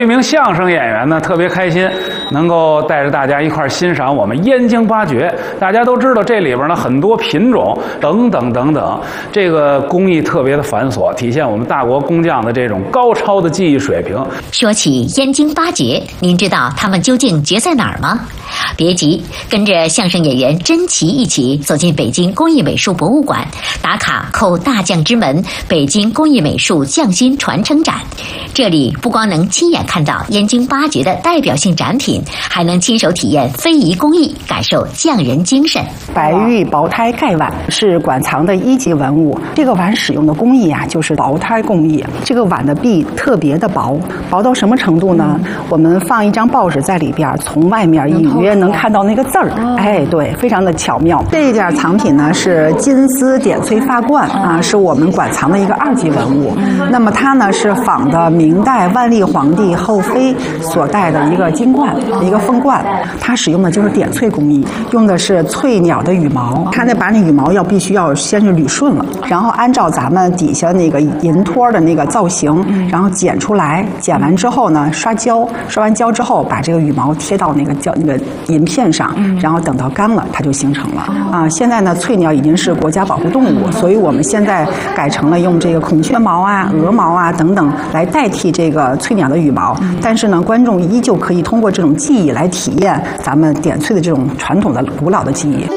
一名相声演员呢，特别开心，能够带着大家一块儿欣赏我们燕京八绝。大家都知道，这里边呢很多品种等等等等，这个工艺特别的繁琐，体现我们大国工匠的这种高超的技艺水平。 说起燕京八绝，您知道他们究竟绝在哪儿吗？别急，跟着相声演员甄奇一起走进北京工艺美术博物馆，打卡叩大匠之门——北京工艺美术匠心传承展。这里不光能亲眼看到燕京八绝的代表性展品，还能亲手体验非遗工艺，感受匠人精神。 白玉薄胎盖碗是馆藏的1级文物。这个碗使用的工艺啊，就是薄胎工艺。这个碗的壁特别的薄，薄到什么程度呢？我们放一张报纸在里边，从外面隐约能看到那个字儿。哎，对，非常的巧妙。这件藏品呢是金丝点翠发冠啊，是我们馆藏的一个2级文物。那么它呢是仿的明代万历皇帝后妃所戴的一个金冠，一个凤冠。它使用的就是点翠工艺，用的是翠鸟的羽毛。它把那羽毛必须要先是捋顺了，然后按照咱们底下那个银托的那个造型，然后剪出来。剪完之后呢，刷胶，刷完胶之后把这个羽毛贴到那个银片上，然后等到干了，它就形成了啊。现在呢，翠鸟已经是国家保护动物，所以我们现在改成了用这个孔雀毛啊、鹅毛啊等等来代替这个翠鸟的羽毛。但是呢，观众依旧可以通过这种技艺来体验咱们点翠的这种传统的古老的技艺。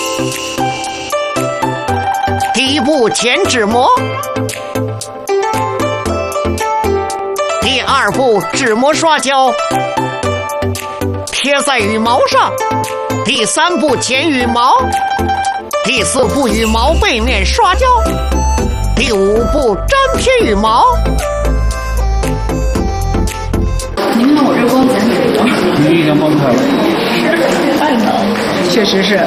第一步剪纸模，第2步纸模刷胶，贴在羽毛上，第3步剪羽毛，第4步羽毛背面刷胶，第5步粘贴羽毛。 您看我这光剪纸多， 你已经崩开了， 确实是。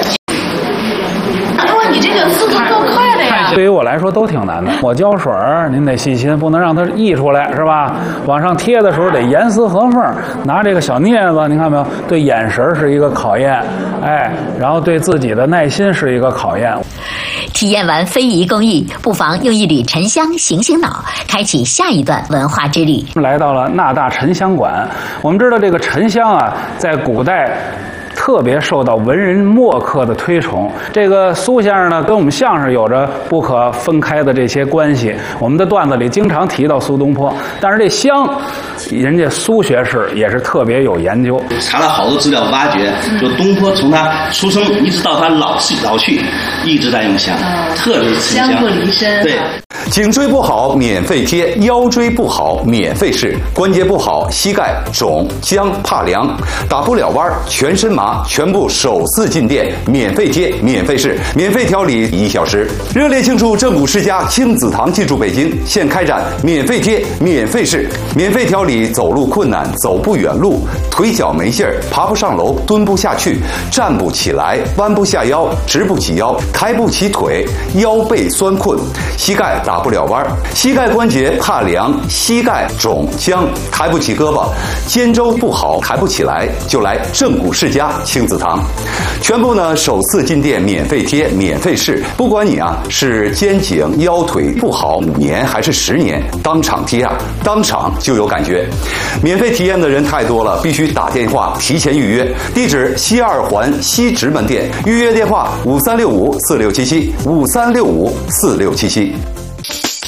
你这个速度够快的呀！ 对于我来说都挺难的。我胶水您得细心，不能让它溢出来，是吧？往上贴的时候得严丝合缝，拿这个小镊子，您看没有？对眼神是一个考验，哎，然后对自己的耐心是一个考验。 体验完非遗工艺，不妨用一缕沉香醒醒脑，开启下一段文化之旅。 来到了纳大沉香馆，我们知道这个沉香啊，在古代特别受到文人墨客的推崇。这个苏先生呢，跟我们相声有着不可分开的这些关系。我们的段子里经常提到苏东坡，但是这香，人家苏学士也是特别有研究， 查了好多资料挖掘，就东坡从他出生一直到他老去，一直在用香，特别是沉香， 香不离身。 对。 颈椎不好免费贴，腰椎不好免费试，关节不好膝盖肿僵怕凉，打不了弯全身麻，全部首次进店免费贴免费试，免费调理1小时。热烈庆祝正骨世家亲子堂进驻北京，现开展免费贴免费试，免费调理走路困难、走不远路、腿脚没劲儿、爬不上楼、蹲不下去、站不起来、弯不下腰、直不起腰、抬不起腿、腰背酸困、膝盖打不了弯，膝盖关节怕凉，膝盖肿僵，抬不起胳膊，肩周不好抬不起来，就来正骨世家亲子堂。全部呢首次进店免费贴免费试，不管你啊是肩颈腰腿不好5年还是10年，当场贴啊，当场就有感觉。免费体验的人太多了，必须打电话提前预约。地址西2环西直门店，预约电话5365467753654677。